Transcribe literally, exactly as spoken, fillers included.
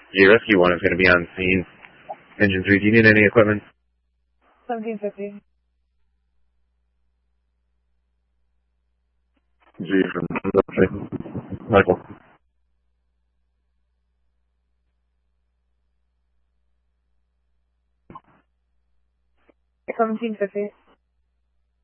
G Rescue one is going to be on scene. Engine three, do you need any equipment? seventeen fifty. G from Michael. seventeen fifty.